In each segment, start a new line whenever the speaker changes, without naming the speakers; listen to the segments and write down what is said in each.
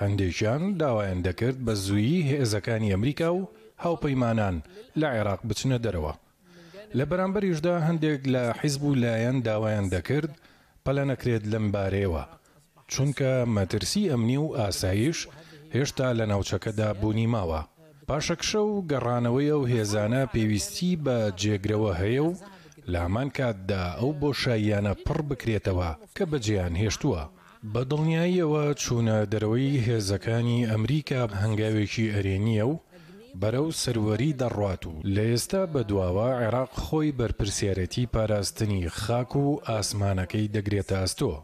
هەندێکیان داوایان دەکرد بە زوویی هێزەکانی ئەمریکا و هاوپەیمانان لە عێراق بچنە دەرەوە. لە بەرامبەریشدا هەندێک لە حیزب و لایەن داوایان دەکرد پەلە نەکرێت لەم بارەیەوە، چونکە مەترسی ئەمنی و ئاسایش هێشتا لە ناوچەکەدا بوونی ماوە. پاشەکشە و گەڕانەوەی ئەو هێزانە پێویستی بە جێگرەوە هەیە و لە هەمان کاتدا ئەو بۆشاییانە پڕ بکرێتەوە کە بەجێیان هێشتووە. بە دڵنیاییەوە چوونە دەرەوەی هێزەکانی ئەمریکا هەنگاوێکی ئەرێنیە و بەرەو سەروەری دەڕوات و لە ئێستا بەدواوە عێراق خۆی بەرپرسیارەتی پاراستنی خاک و ئاسمانەکەی دەگرێتە ئەستۆ.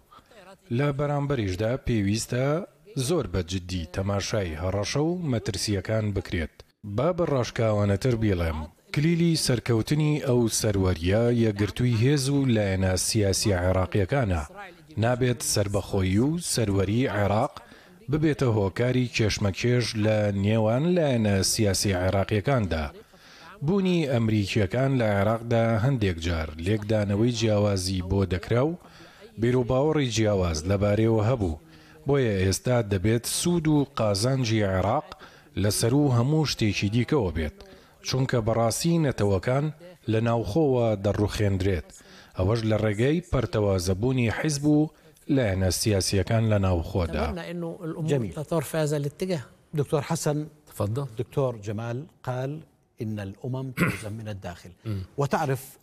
لە بەرامبەریشدا پێویستە زۆر بەجددی تەماشای هەڕەشە و مەترسیەکان بکرێت. با بەڕاشکاوانەتر بێڵێم، کلیلی سەرکەوتنی ئەو سەروەریە یەکگرتووی هێز و لایەنە سیاسی عێراقیەکانە. نابێت سربەخۆیی و سەروەری عێراق ببێتە هۆکاری کێشمەکێش لە نێوان لایەنە سیاسی عێراقیەکاندا. بوونی ئەمریکیەکان لە عێراقدا هەندێک جار لێکدانەوەی جیاوازی بۆ دەکرا و بیرروباوەڕی جیاواز لەبارەوە هەبوو. بۆیە ئێستا دەبێت سوود و قازانجی عێراق لەسەر و هەموو شتێکی دیکەوە بێت، چونکە بەڕاستی نەتەوەکان لە ناوخۆوە دەڕوخێندرێت. ئەوەش لە ڕێگەی پەرتەوازەبوونی حیزب و لایەنە سیاسیەکان لە ناوخۆدا.
جميل. تطور في هذا الاتجاه.
دكتور حسن
تفضل.
دكتور جمال قال إن الأمم تهزم من الداخل وتعرف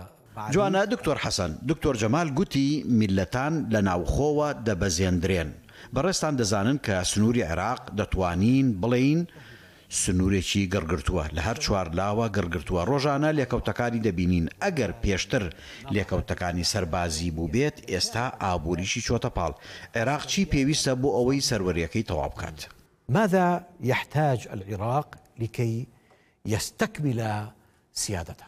جوانا دكتور حسن دكتور جمال قوتي ملتان لناوخوة دبزيندرين بەڕێستان دەزانن کە سنووری عێراق دەتوانین بڵین سنوورێکی گەڕگرتووە لە هەر چوار لاوە گەڕگرتووە. ڕۆژانە لێکەوتەکانی دەبینین. ئەگەر پێشتر لێکەوتەکانی سەربازی بوو بێت، ئێستا ئابووریشی چۆتە پاڵ. عێراق چی پێویستە بۆ ئەوەی سەروەریەکەی تەواو بکات؟
ماذا يحتاج العراق لكي يستكمل سيادته؟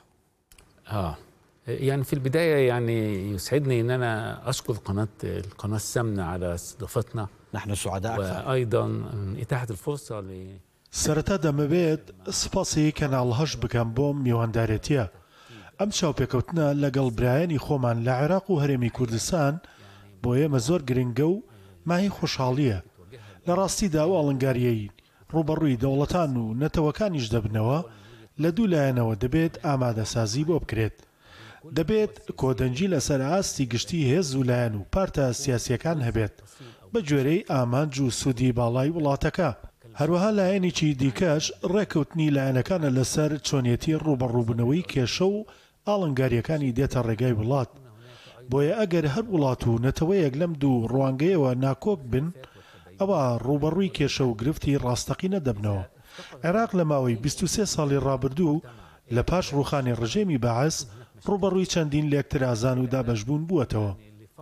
يعني في البداية يعني يسعدني أن أنا أشكر القناة السمنة على استضافتنا.
نحن سعداء أكثر.
وأيضا إتاحة الفرصة
سەرەتا دەمەوێت سپاسی کەناڵ هەش بکەم بۆم میواندارێتیە. ئەم چاوپێکەوتنە لەگەڵ برایانی خۆمان لە عێراق و هەرێمی کوردستان بۆ ئێمە زۆر گرنگە و ماهی خۆشحاڵیە. لە ڕاستیدا و ئەڵنگاریەی ڕوبەڕووی دەوڵەتان و نەتەوەکانیش دەبنەوە لە دوو لایەنەوە دەبێت ئامادەسازی بۆ بکرێت. دەبێت کۆدەنجی لەسەر ئاستی گشتی هێز و لایەن و پارتە سیاسیەکان هەبێت بە گوێرەی ئامانج و سوودی باڵای وڵاتەکە. هەروەها لایەنێکی دیکەش ڕێکەوتنی لایەنەکانە لەسەر چۆنیەتی ڕوبەڕووبوونەوەی کێشە و ئاڵنگاریەکانی دێتە ڕێگای وڵات. بۆیە ئەگەر هەر وڵات و نەتەوەیەک لەم دوو ڕوانگەیەوە ناکۆک بن، ئەوە ڕوبەڕووی کێشە و گرفتی ڕاستەقینە دەبنەوە. عێراق لە ماوەی 23 ساڵی ڕابردوو لە پاش ڕوخانی ڕژێمی بەعەس ڕوبەڕووی چەندین لێکترازان و دابەشبوون بووەتەوە.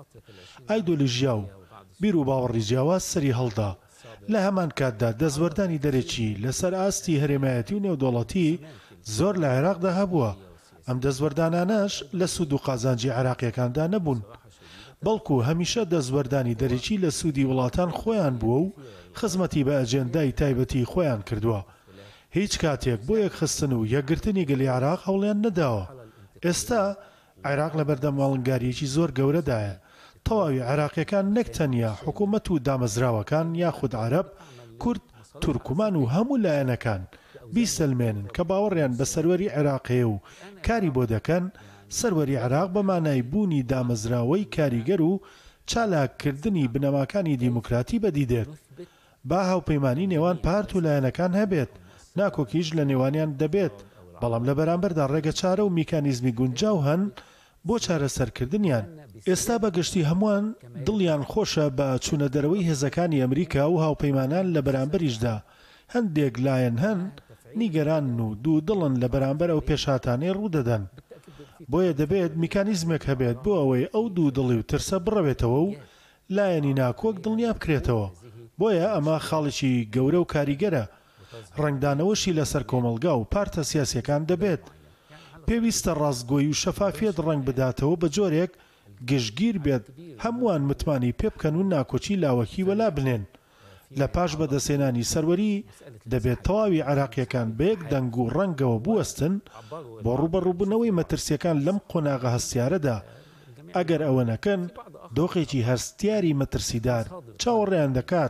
ئایدۆلۆژیا و بیر و باوەڕی جیاواز سەری هەڵدا. لە هەمان کاتدا دەستوەردانی دەرێکی لەسەر ئاستی هەرێمایەتی و نێودوڵەتی زۆر لە عێراقدا هەبووە. ئەم دەستوەردانانەش لە سوود و قازانجی عێراقیەکاندا نەبوون، بەڵکو هەمیشە دەستوەردانی دەرێکی لە سوودی وڵاتان خۆیان بووە و خزمەتی بە ئەجێندای تایبەتی خۆیان کردووە. هیچ کاتێک بۆ یەکخستن و یەکگرتنی گەلی عێراق هەوڵیان نەداوە. ئێستا عێراق لە بەردەم ئاڵنگاریەکی زۆر گەورەدایە. تەواوی عێراقیەکان نەک تەنیا حکوومەت و دامەزراوەکان یاخود عەرەب، کورد، تورکمان و هەموو لایەنەکان بیسەلمێنن کە باوەڕیان بە سەروەری عێراقیە و کاری بۆ دەکەن. سەروەری عێراق بە مانای بوونی دامەزراوەی کاریگەر و چالاکردنی بنەماکانی دیموکراتی بەدیدێت. با هاوپەیمانی نێوان پارت و لایەنەکان هەبێت، ناکۆکیش لە نێوانیان دەبێت، بەڵام لە بەرامبەردا ڕێگە چارە و میکانیزمی گونجاو هەن بۆ چارەسەرکردنیان. ئێستا بەگشتی هەمووان دڵیان خۆشە بە چوونە دەرەوەی هێزەکانی ئەمریکا و هاوپەیمانان لە بەرامبەریشدا. هەندێک لایەن هەن نیگەران و دوو دڵن لە بەرامبەر ئەو پێشهاتانەی ڕوودەدەن. بۆیە دەبێت میکانیزمێک هەبێت بۆ ئەوەی ئەو دوو دڵی و ترسە بڕەوێتەوە و لایەنی ناکۆک دڵنیا بکرێتەوە. بۆیە ئەمە خاڵێکی گەورە و کاریگەرە. ڕنگدانەوەشی لەسەر کۆمەلگا و پارتە سیاسیەکان دەبێت. پێویستە ڕاستگۆیی و شەفافیت ڕنگ بداتەوە بە جۆرێک گشتگیر بێت، هەمووان متمانی پێ بکەن و ناکۆچی لاوەکی وەلا بنێن. لە پاش بەدەسێنانی سەروەری دەبێت تەواوی عێراقیەکان بە یەک دەنگ و ڕەنگەوە بوەستن بۆ ڕوبەڕووبوونەوەی مەترسیەکان لەم قۆناغە هەستیارەدا. ئەگەر ئەوە نەکەن، دۆخێکی هەستیاری مەترسیدار چاوەڕێیان دەکات،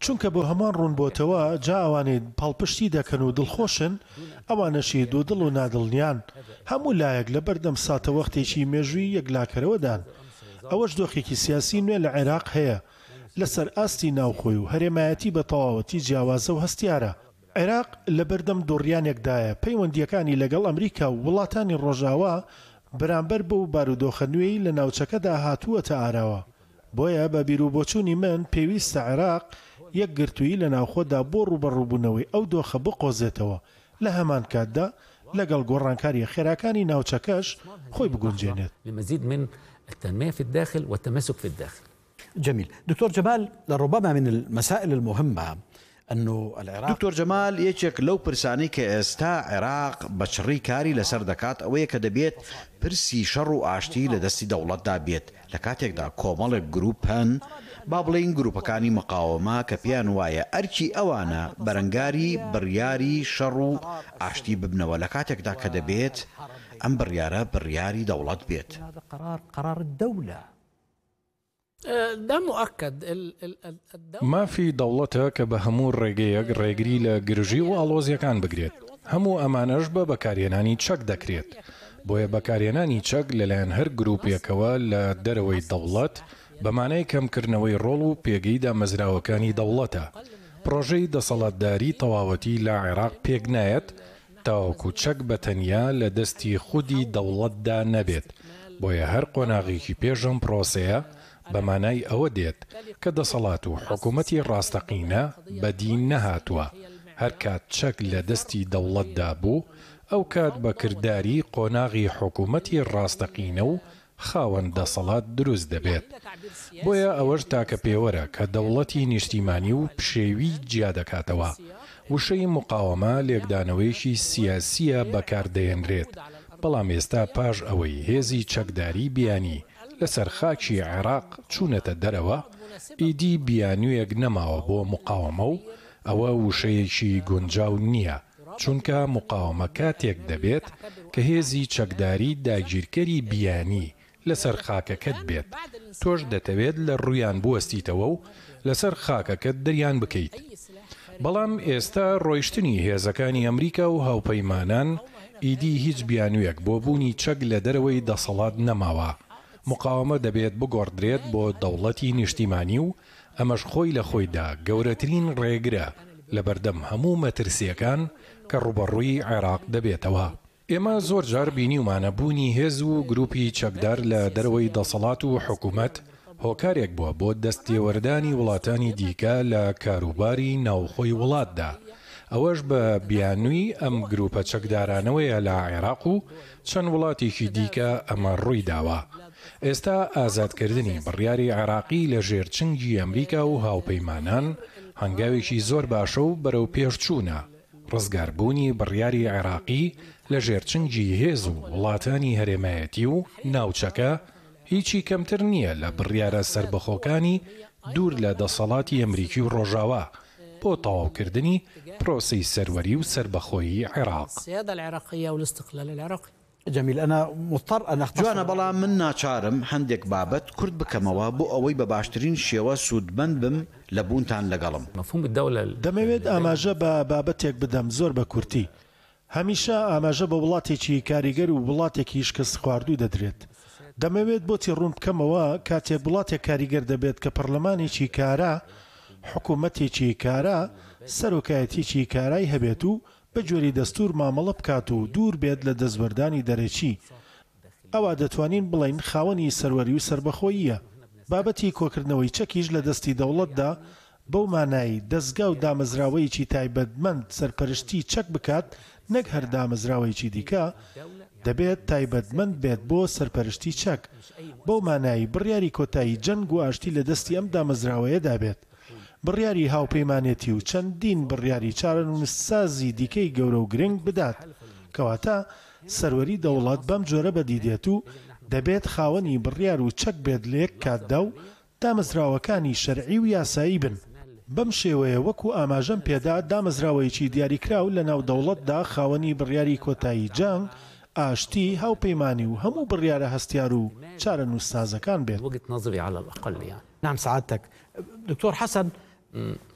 چونکە بۆ هەمان ڕوون بۆتەوە جا ئەوانەی پاڵپشتی دەکەن و دڵخۆشن ئەوانەشی دوو دڵ و نادڵنیان هەموو لایەک لە بەردەم ساتە وەختێکی مێژووی یەکلاکەرەوەدان. ئەوەش دۆخێکی سیاسی نوێ لە عێراق هەیە لەسەر ئاستی ناوخۆی و هەرێمایەتی بە تەواوەتی جیاوازە و هەستیارە. عێراق لە بەردەم دۆڕیانێکدایە پەیوەندیەکانی لەگەڵ ئەمریکا و وڵاتانی ڕۆژاوا بەرامبەر بەو بارودۆخە نوێی لە ناوچەکەدا هاتووەتە ئاراوە. بۆیە بە بیرروبۆچوونی من پێویستە عێراق یەک گرتووی لە ناوخۆدا بۆ ڕوبەڕووبوونەوەی ئەو دۆخە بقۆزێتەوە، لە هەمان کاتدا لەگەڵ گۆڕانکاری خێراکانی ناوچەکەش خۆی بگونجێنێت.
لمزيد من التنمية في الداخل والتماسك في الداخل.
جميل. دكتور جمال، لربما من المسائل المهمة أنه العراق
دكتور جمال یەکێک لەو پرسانی کە ئێستا عێراق بەچڕی کاری لەسەر دەکات ئەوەیە کە دەبێت پرسی شەڕ و ئاشتی لە دەستی دەوڵەتدا بێت لە کاتێکدا کۆمەڵێک گروپ هەن با بڵین گروپەکانی مقاومە کە پێیان وایە ئەرکی ئەوانە بەرەنگاری بڕیاری شەڕ و ئاشتی ببنەوە لە کاتێکدا کە دەبێت ئەم بڕیارە بڕیاری دەوڵەت بێت.
قرار الدولة.
ده مؤكد.
مافی دەوڵەتە کە بە هەموو ڕێگەیەک ڕێگری لە گرژی و ئاڵۆزیەکان بگرێت. هەموو ئەمانەش بە بەکارهێنانی چەک دەکرێت. بۆیە بەکارهێنانی چەک لەلایەن هەر گروپێکەوە لە دەرەوەی دەوڵەت بەمانەی کەمکردنەوەی ڕۆڵ و پێگەی دامەزراوەکانی دەوڵەتە. پرۆژەی دەسەڵاتداری تەواوەتی لە عێراق پێک نایەت تاوەکو چەک بەتەنیا لە دەستی خودی دەوڵەتدا نەبێت. بۆیە هەر قۆناغێکی پێشم پرۆسەیە بەمانای ئەوە دێت کە دەسەڵات و حکوومەتی ڕاستەقینە بەدین نەهاتووە. هەر کات چەک لە دەستی دەوڵەتدا بوو ئەو کات بە کردداری قۆناغی حکوومەتی ڕاستەقینە و خاوەن دەسەڵات دروست دەبێت. بۆیە ئەوەش تاکە پێوەرە کە دەوڵەتی نیشتیمانی و پشێوی جیا دەکاتەوە. وشەی مقاومە لێکدانەوەیەکی سیاسیە بەکاردەهێنرێت. بەڵام ئێستا پاش ئەوەی هێزی چەکداری بیانی لەسەر خاکی عێراق چوونەتە دەرەوە ئیدی بیانوویەک نەماوە بۆ مقاومە و ئەوە وشەیەکی گونجاو نییە، چونکە مقاومە کاتێک دەبێت کە هێزی چەکداری داگیرکەری بیانی لەسەر خاکەکەت بێت. تۆش دەتەوێت لە ڕوویان بوەستیتەوە و لەسەر خاکەکەت دەریان بکەیت. بەڵام ئێستا ڕۆیشتنی هێزەکانی ئەمریکا و هاوپەیمانان ئیدی هیچ بیانوویەک بۆ بوونی چەک لە دەرەوەی دەسەڵات نەماوە. مقاومە دەبێت بگۆڕدرێت بۆ دەوڵەتی نیشتیمانی و ئەمەش خۆی لە خۆیدا گەورەترین ڕێگرە لە بەردەم هەموو مەترسیەکان کە ڕوبەڕووی عێراق دەبێتەوە. ئێمە زۆر جار بینیومانە بوونی هێز و گروپی چەکدار لە دەرەوەی دەسەڵات و حکوومەت هۆکارێک بووە بۆ دەستێوەردانی وڵاتانی دیکە لە کاروباری ناوخۆی وڵاتدا. ئەوەش بە بیانووی ئەم گروپە چەکدارانەوەیە لە عێراق و چەند وڵاتێکی دیکە ئەمە ڕووی داوە. ئێستا ئازادکردنی بڕیاری عێراقی لە ژێرچنگی ئەمریکا و هاوپەیمانان هەنگاوێکی زۆر باشە و بەرەو پێشچوونە. ڕزگاربوونی بڕیاری عێراقی لە ژێرچنگی هێز و وڵاتانی هەرێمایەتی و ناوچەکە هیچی کەمتر نییە لە بڕیارە سربەخۆکانی دوور لە دەسەڵاتی ئەمریکی و ڕۆژاوا بۆ تەواوکردنی پرۆسەی سەروەری و سربەخۆیی عێراق.
السيادة العراقية والاستقلال العراقي.
جميل. أنا مضطر أن أختصر.
جوانە بەڵام من ناچارم هەندێک بابەت کورد بکەمەوە بۆ ئەوەی بە باشترین شێوە سوودمەند بم لە بوونتان لەگەڵم.
مفهوم الدولة
دەمەوێت ئاماژە بە بابەتێک بدەم زۆر بە کورتی. هەمیشە ئاماژە بە وڵاتێکی کاریگەر و وڵاتێکی شکست خواردوو دەدرێت. دەمەوێت بۆتی ڕوون بکەمەوە کاتێک وڵاتێک کاریگەر دەبێت کە پەرلەمانێکی کارا، حکوومەتێکی کارا، سەرۆکایەتێکی کارای هەبێت و بە جۆری دەستور مامەڵە بکات و دوور بێت لە دەستبەردانی دەرەکی. ئەوە دەتوانین بڵین خاوەنی سەروەری و سربەخۆییە. بابەتی کۆکردنەوەی چەکیش لە دەستی دەوڵەتدا بەو مانایی دەستگا و دامەزراوەیەکی تایبەتمەند سەرپەرشتی چەک بکات، نەک هەر دامەزراوەیەکی دیکە دەبێت تایبەتمەند بێت بۆ سەرپەرشتی چەک. بەو مانایی بڕیاری کۆتایی جەنگ و ئاشتی لە دەستی ئەم دامەزراوەیەدا بێت. بڕیاری هاوپەیمانێتی و چەندین بڕیاری چارەنووسسازی دیکەی گەورە و گرنگ بدات، کەواتە سەروەری دەوڵات بەم جۆرە بەدیدێت و دەبێت خاوەنی بڕیار و چەک بێت لە یەک کاتدا و دامەزراوەکانی شەرعی و یاسایی بن. بەم شێوەیە وەکو ئاماژەم پێدا دامەزراوەیەکی دیاریکراو لە ناو دەوڵەتدا خاوەنی بڕیاری کۆتایی جەنگ، ئاشتی، هاوپەیمانی و هەموو بڕیارە هەستیار و چارەنووسسازەکان بێت.
وجهة نظري على الأقل يعني.
نعم سعادتك. دكتور حسن،